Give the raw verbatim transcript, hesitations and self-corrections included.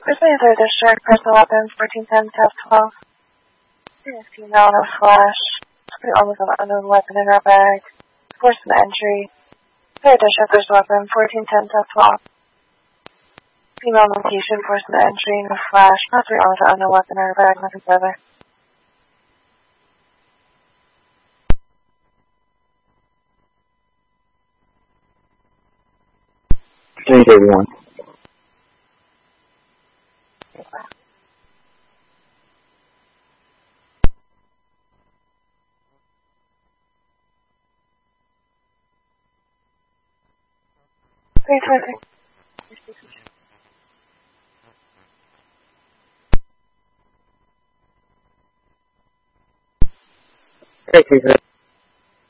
Brisbane third District, personal weapons, fourteen ten, task twelve. Serious female, no flash. Pretty almost an unknown weapon in her bag. Forced an entry. Third District, personal weapon, fourteen ten, task twelve. Female location, forced an entry, no flash. Possibly almost an unknown weapon in her bag, nothing further. three thirty-one. Three twenty. Hey, three thirty.